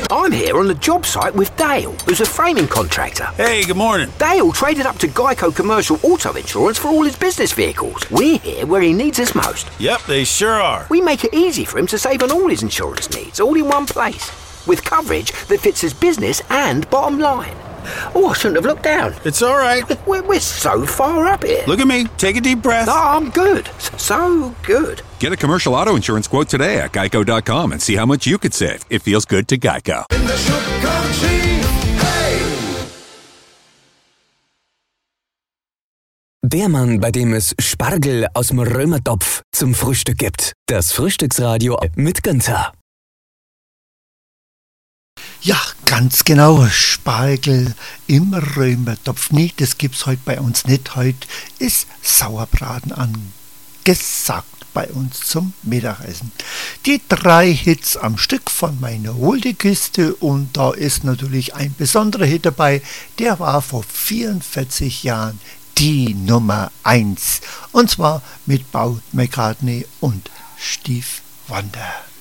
I'm here on the job site with Dale, who's a framing contractor. Hey, good morning. Dale traded up to Geico Commercial Auto Insurance for all his business vehicles. We're here where he needs us most. Yep, they sure are. We make it easy for him to save on all his insurance needs, all in one place, with coverage that fits his business and bottom line. Oh, I shouldn't have looked down. It's all right. We're so far up here. Look at me. Take a deep breath. No, I'm good. So good. Get a commercial auto insurance quote today at geico.com and see how much you could save. It feels good to Geico. Der Mann, bei dem es Spargel aus dem Römertopf zum Frühstück gibt. Das Frühstücksradio mit Günther. Ja, ganz genau, Spargel im Römertopf. Nee, das gibt's heute bei uns nicht. Heute ist Sauerbraten angesagt bei uns zum Mittagessen. Die 3 Hits am Stück von meiner Holdekiste, und da ist natürlich ein besonderer Hit dabei, der war vor 44 Jahren die Nummer 1, und zwar mit Paul McCartney und Steve Wonder.